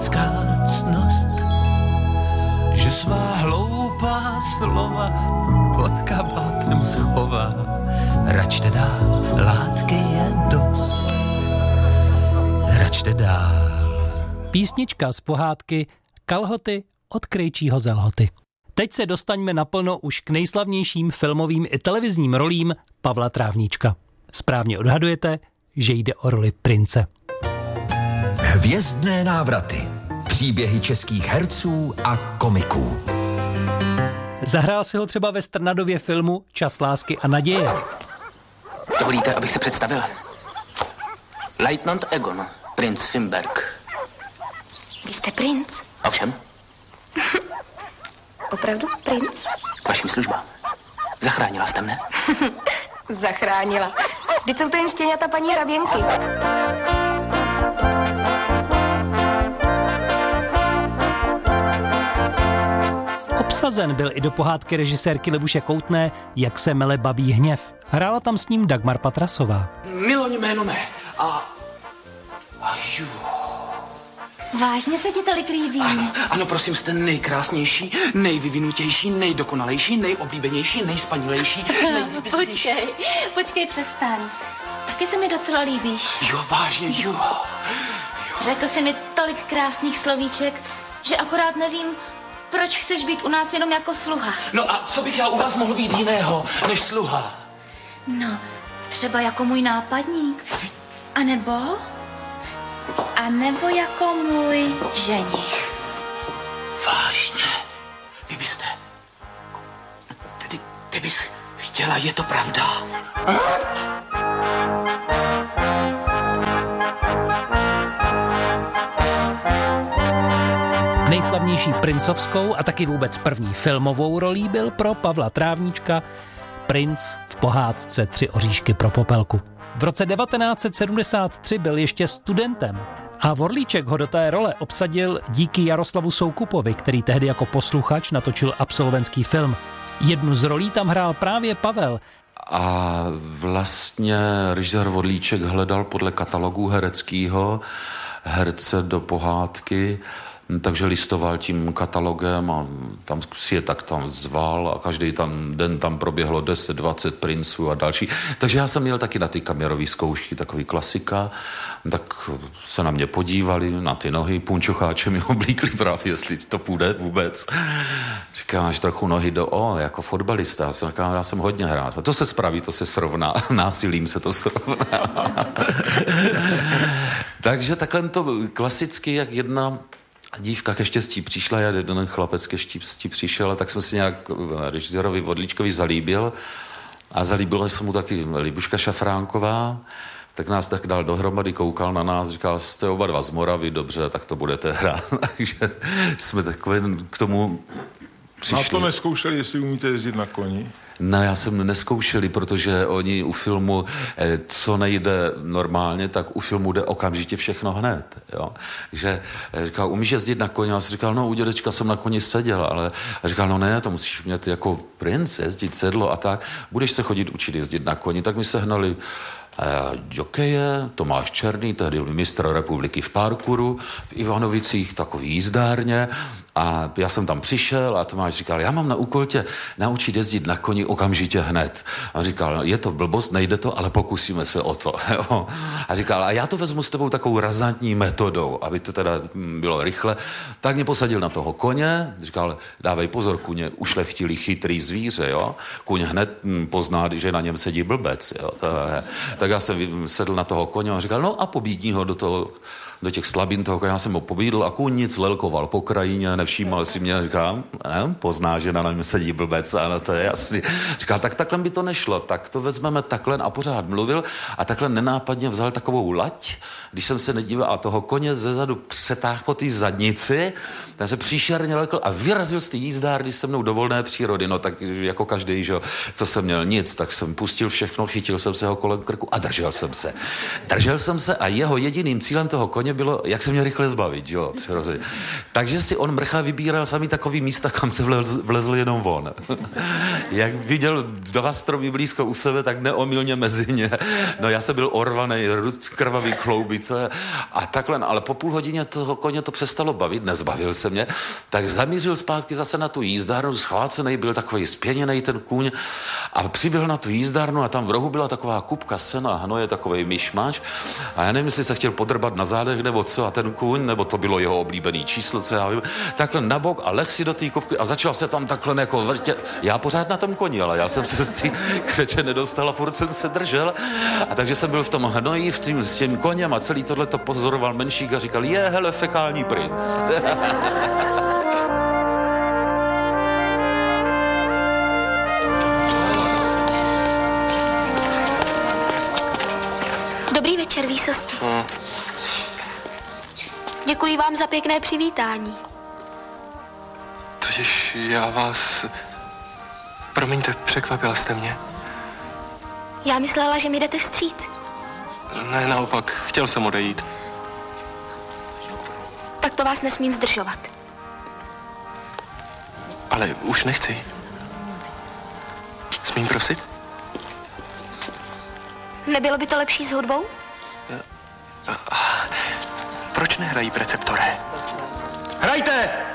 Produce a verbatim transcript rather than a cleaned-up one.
lidská ctnost, že svá hloupá slova pod kabátem schová. Račte dál, látky je dost. Račte dál. Písnička z pohádky Kalhoty od Krejčího z Lhoty. Teď se dostaňme naplno už k nejslavnějším filmovým i televizním rolím Pavla Trávníčka. Správně odhadujete, že jde o roli prince. Hvězdné návraty. Příběhy českých herců a komiků. Zahrál si ho třeba ve Strnadově filmu Čas lásky a naděje. Dovolíte, abych se představil? Leutnant Egon, princ Fimberg. Vy jste princ? Ovšem. Opravdu princ? K vašim službám. Zachránila jste mne? Zachránila. Vždyť jsou to jen štěňata paní hraběnky. Obsazen byl i do pohádky režisérky Libuše Koutné Jak se mele babí hněv. Hrála tam s ním Dagmar Patrasová. Miloň jméno mé. A... A jú. Vážně se ti tolik líbí? Ano, ano, prosím, jste nejkrásnější, nejvyvinutější, nejdokonalejší, nejoblíbenější, nejspanilejší, nejvypisnější. Počkej, počkej, přestaň. Taky se mi docela líbíš. Jo, vážně, jo. jo. Řekl jsi mi tolik krásných slovíček, že akorát nevím, proč chceš být u nás jenom jako sluha. No a co bych já u vás mohl být jiného, než sluha? No, třeba jako můj nápadník. A nebo... A nebo jako můj ženich. Vážně? Vy byste... Tedy, ty bys chtěla, je to pravda? Nejslavnější princovskou a taky vůbec první filmovou rolí byl pro Pavla Trávníčka princ v pohádce Tři oříšky pro Popelku. V roce devatenáct set sedmdesát tři byl ještě studentem a Vorlíček ho do té role obsadil díky Jaroslavu Soukupovi, který tehdy jako posluchač natočil absolventský film. Jednu z rolí tam hrál právě Pavel. A vlastně režisér Vorlíček hledal podle katalogu hereckýho herce do pohádky, takže listoval tím katalogem a tam si je tak tam zval a každý tam den tam proběhlo deset dvacet princů a další. Takže já jsem měl taky na ty kamerové zkoušky, takový klasika, tak se na mě podívali, na ty nohy, punčocháče mi oblíkli právě, jestli to půjde vůbec. Říkám, máš trochu nohy do O, jako fotbalista. Já jsem říkal, já jsem hodně hrát. To se spraví, to se srovná. Násilím se to srovná. Takže takhle to klasicky, jak jedna dívka ke štěstí přišla, já jeden chlapec ke štěstí přišel, a tak jsem si nějak režisérovi Vorlíčkovi zalíbil a zalíbila se mu taky Libuška Šafránková, tak nás tak dal dohromady, koukal na nás, říkal, jste oba dva z Moravy, dobře, tak to budete hrát. Takže jsme takové k tomu přišli. Na to neskoušeli, jestli umíte jezdit na koni? No, já jsem neskoušeli, protože oni u filmu, co nejde normálně, tak u filmu jde okamžitě všechno hned, jo. Že říkal, umíš jezdit na koni? A já jsem říkal, no, u dědečka jsem na koni seděl, ale a říkal, no ne, to musíš mít jako princ, jezdit sedlo a tak, budeš se chodit učit jezdit na koni, tak mi sehnali jokeje, Tomáš Černý, tehdy mistr republiky v parkouru, v Ivanovicích, takový jízdárně, a já jsem tam přišel a Tomáš říkal, já mám na úkol tě naučit jezdit na koni okamžitě hned. A říkal, je to blbost, nejde to, ale pokusíme se o to. Jo. A říkal, a já to vezmu s tebou takovou razantní metodou, aby to teda bylo rychle. Tak mě posadil na toho koně, říkal, dávej pozor, kuně, ušlechtilý chytrý zvíře, jo. Kuň hned pozná, že na něm sedí blbec, jo. Tak já jsem sedl na toho koně a říkal, no a pobídní ho do toho, do těch slabin toho koně, já jsem ho pobídl a kůň nic lelkoval po krajině, nevšímal si mě, říkám, ne, pozná, že na něm sedí blbec, ano, to je jasný. Říkal, tak takhle by to nešlo, tak to vezmeme takhle, a pořád mluvil a takhle nenápadně vzal takovou lať, když jsem se nedíval a toho koně zezadu přetáhl po té zadnici, ten se příšerně lekl a vyrazil z té jízdárny se mnou do volné přírody, no tak jako každý, že co jsem měl nic, tak jsem pustil všechno, chytil jsem se ho kolem krku a držel jsem se. Držel jsem se a jeho jediným cílem toho koně bylo, jak se mě rychle zbavit, jo, přirozeně. Takže si on mrch nechal vybíral samý takový místa, kam se vlez, vlezl jenom on. Jak viděl dva stromy blízko u sebe, tak neomylně mezi ně. No já jsem byl orvanej, krvavý klouby, co je. A takhle, ale po půl hodině toho koně to přestalo bavit, nezbavil se mě, tak zamířil zpátky zase na tu jízdárnu, schvácenej, byl takový spěněnej ten kůň a přiběhl na tu jízdárnu a tam v rohu byla taková kupka sena, hnoje, takovej myšmaš a já nevím, jestli se chtěl podrbat na zádech nebo co a ten kůň, nebo to bylo jeho oblíbený číslo, co já vím, takhle nabok a leh si do té kupky a začal se tam takhle jako vrtět. Já pořád na tom koni, ale já jsem se z té křeče nedostal a furt jsem se držel a takže jsem byl v tom hnoji, v tím, s tím koněm a celý tohle to pozoroval menšík a říkal, je, hele, fekální princ. Dobrý večer, výsosti. Hmm. Děkuji vám za pěkné přivítání. Totiž já vás... Promiňte, překvapila jste mě. Já myslela, že mi jdete vstříc. Ne, naopak, chtěl jsem odejít. Tak to vás nesmím zdržovat. Ale už nechci. Smím prosit? Nebylo by to lepší s hudbou? Proč nehrají preceptore? Hrajte!